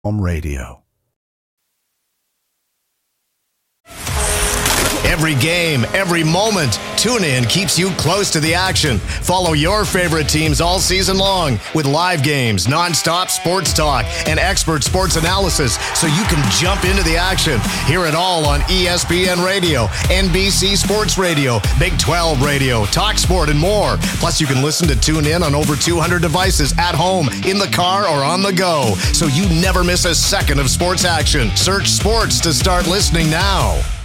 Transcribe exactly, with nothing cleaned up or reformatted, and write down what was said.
Home Radio. Every game, every moment, TuneIn keeps you close to the action. Follow your favorite teams all season long with live games, nonstop sports talk, and expert sports analysis so you can jump into the action. Hear it all on E S P N Radio, N B C Sports Radio, Big twelve Radio, TalkSport, and more. Plus, you can listen to TuneIn on over two hundred devices at home, in the car, or on the go, so you never miss a second of sports action. Search sports to start listening now.